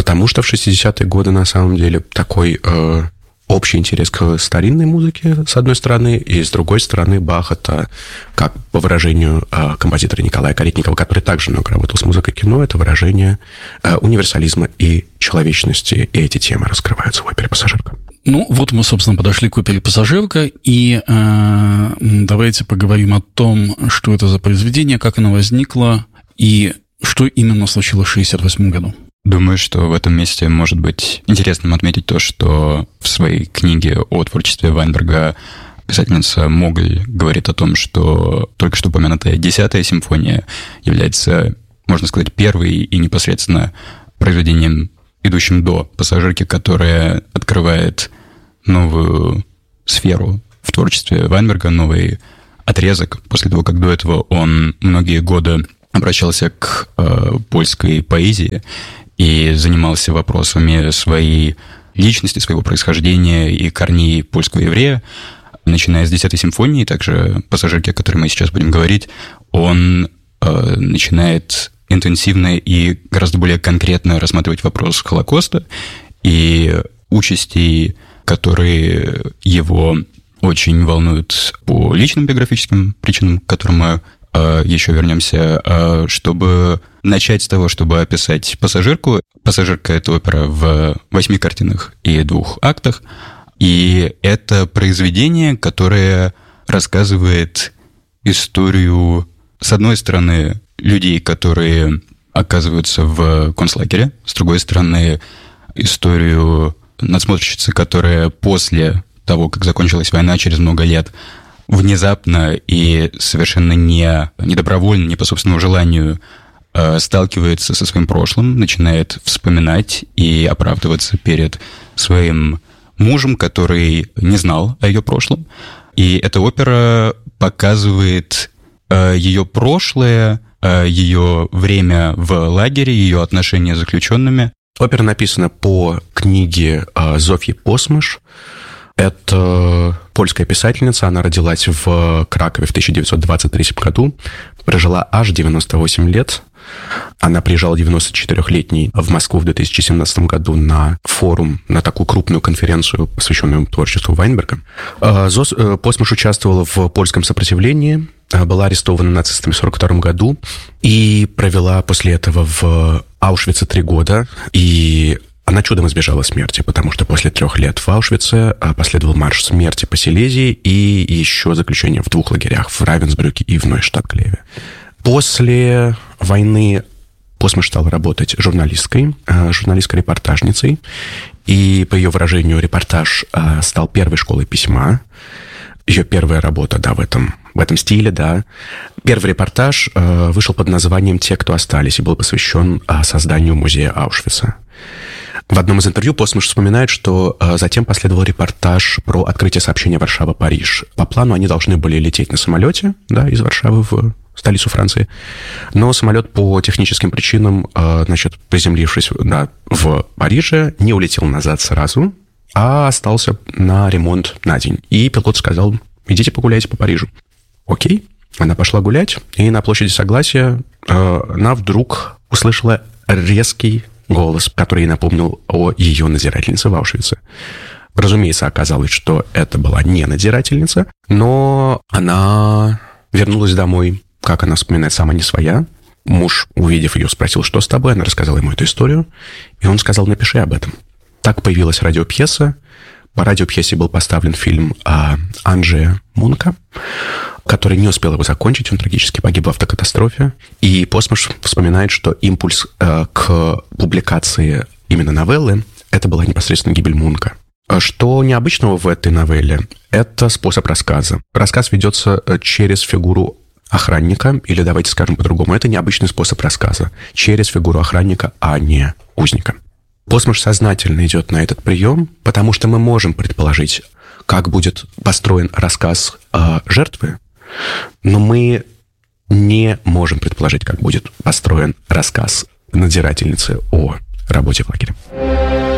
Потому что в 60-е годы, на самом деле, такой общий интерес к старинной музыке, с одной стороны, и с другой стороны, Бах — это, как по выражению композитора Николая Каретникова, который также много работал с музыкой кино, это выражение универсализма и человечности, и эти темы раскрываются в опере «Пассажирка». Ну, вот мы, собственно, подошли к опере «Пассажирка», и давайте поговорим о том, что это за произведение, как оно возникло, и что именно случилось в 1968 году. Думаю, что в этом месте может быть интересным отметить то, что в своей книге о творчестве Вайнберга писательница Моголь говорит о том, что только что упомянутая 10-я симфония является, можно сказать, первой и непосредственно произведением, идущим до «Пассажирки», которая открывает новую сферу в творчестве Вайнберга, новый отрезок, после того, как до этого он многие годы обращался к польской поэзии и занимался вопросами своей личности, своего происхождения и корней польского еврея. Начиная с 10-й симфонии, также «Пассажирки», о которой мы сейчас будем говорить, он начинает интенсивно и гораздо более конкретно рассматривать вопрос Холокоста и участей, которые его очень волнуют по личным биографическим причинам, к которым мы еще вернемся, чтобы начать с того, чтобы описать «Пассажирку». «Пассажирка» — это опера в 8 картинах и 2 актах, и это произведение, которое рассказывает историю, с одной стороны, людей, которые оказываются в концлагере, с другой стороны, историю надсмотрщицы, которая после того, как закончилась война, через много лет, внезапно и совершенно не добровольно, не по собственному желанию сталкивается со своим прошлым, начинает вспоминать и оправдываться перед своим мужем, который не знал о ее прошлом. И эта опера показывает ее прошлое, ее время в лагере, ее отношения с заключенными. Опера написана по книге Зофьи Посмыш. Это польская писательница, она родилась в Кракове в 1923 году, прожила аж 98 лет. Она приезжала 94-летней в Москву в 2017 году на форум, на такую крупную конференцию, посвященную творчеству Вайнберга. Посмыш участвовала в польском сопротивлении, была арестована нацистами в 1942 году и провела после этого в Аушвице 3 года. И она чудом избежала смерти, потому что после 3 лет в Аушвице последовал марш смерти по Силезии и еще заключение в 2 лагерях, в Равенсбрюке и в Нойштадт-Клеве. После войны Посмыш стала работать журналисткой-репортажницей, и, по ее выражению, репортаж стал первой школой письма. Ее первая работа, да, в этом стиле, да. Первый репортаж вышел под названием «Те, кто остались», и был посвящен созданию музея Аушвица. В одном из интервью Посмыш вспоминает, что затем последовал репортаж про открытие сообщения Варшава-Париж. По плану они должны были лететь на самолете, да, из Варшавы в столицу Франции, но самолет по техническим причинам, приземлившись в Париже, не улетел назад сразу, а остался на ремонт на день. И пилот сказал: идите погуляйте по Парижу. Окей. Она пошла гулять, и на площади Согласия она вдруг услышала резкий голос, который ей напомнил о ее надзирательнице в Аушвице. Разумеется, оказалось, что это была не надзирательница, но она вернулась домой, как она вспоминает, сама не своя. Муж, увидев ее, спросил, что с тобой. Она рассказала ему эту историю, и он сказал: напиши об этом. Так появилась радиопьеса. По радиопьесе был поставлен фильм Анджея Мунка, который не успел его закончить, он трагически погиб в автокатастрофе. И Посмыш вспоминает, что импульс к публикации именно новеллы — это была непосредственно гибель Мунка. Что необычного в этой новелле — это способ рассказа. Рассказ ведется через фигуру охранника, или, давайте скажем по-другому, это необычный способ рассказа, через фигуру охранника, а не узника. Посмыш сознательно идет на этот прием, потому что мы можем предположить, как будет построен рассказ жертвы, но мы не можем предположить, как будет построен рассказ надзирательницы о работе в лагере.